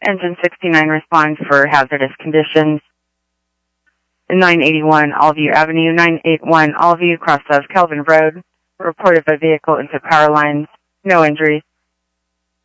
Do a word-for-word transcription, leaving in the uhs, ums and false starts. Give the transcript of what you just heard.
Engine sixty-nine responds for hazardous conditions. nine eighty-one Allview Avenue, nine eighty-one Allview, cross of Kelvin Road. Reported by vehicle into power lines. No injuries.